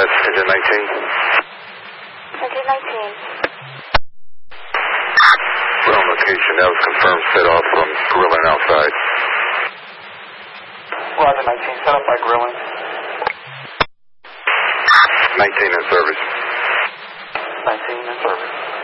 Yes, engine 19. Engine 19. We're on location. That was confirmed. Set off from Grilling outside. Roger 19. Set up by Grilling. 19 in service. 19 in service.